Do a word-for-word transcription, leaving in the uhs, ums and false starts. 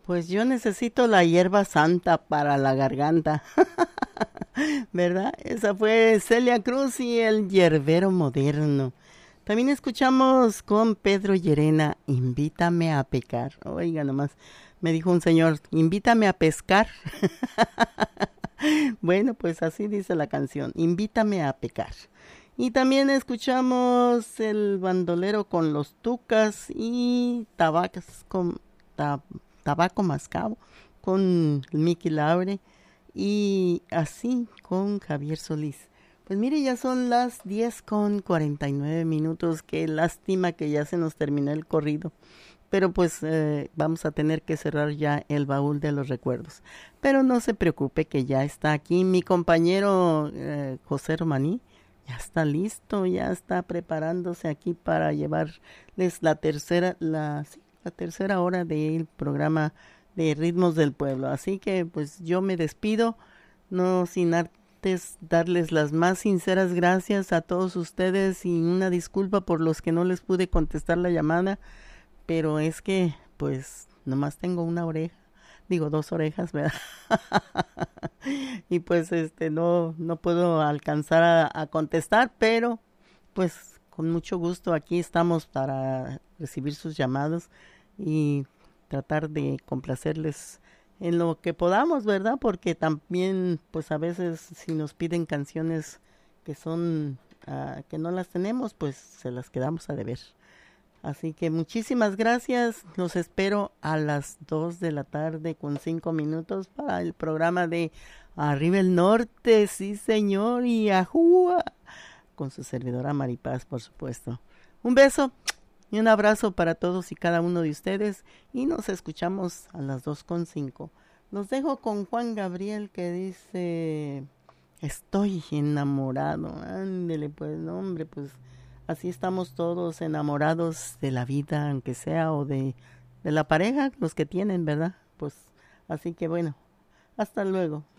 Pues yo necesito la hierba santa para la garganta, ¿verdad? Esa fue Celia Cruz y el hierbero moderno. También escuchamos con Pedro Llerena, Invítame a pecar. Oiga, nomás, me dijo un señor, invítame a pescar. Bueno, pues así dice la canción, Invítame a pecar. Y también escuchamos el bandolero con los tucas y tabacas con ta- tabaco mascabo con Mickey Laure y así con Javier Solís. Pues mire, ya son las diez con cuarenta y nueve minutos. Qué lástima que ya se nos terminó el corrido. Pero pues eh, vamos a tener que cerrar ya el baúl de los recuerdos. Pero no se preocupe que ya está aquí mi compañero eh, José Romaní. Ya está listo, ya está preparándose aquí para llevarles la tercera, la, sí, la tercera hora del programa de Ritmos del Pueblo. Así que pues yo me despido, no sin antes darles las más sinceras gracias a todos ustedes y una disculpa por los que no les pude contestar la llamada, pero es que pues nomás tengo una oreja, digo dos orejas, ¿verdad? Y pues este no no puedo alcanzar a, a contestar, pero pues con mucho gusto aquí estamos para recibir sus llamados y tratar de complacerles en lo que podamos, ¿verdad? Porque también pues a veces si nos piden canciones que son uh, que no las tenemos, pues se las quedamos a deber. Así que muchísimas gracias. Los espero a las dos de la tarde con cinco minutos para el programa de Arriba el Norte. Sí, señor. Y ajúa. Con su servidora Maripaz, por supuesto. Un beso y un abrazo para todos y cada uno de ustedes. Y nos escuchamos a las dos con cinco. Los dejo con Juan Gabriel que dice... Estoy enamorado. Ándele, pues, no, hombre, pues... Así estamos todos enamorados de la vida, aunque sea, o de, de la pareja, los que tienen, ¿verdad? Pues así que bueno, hasta luego.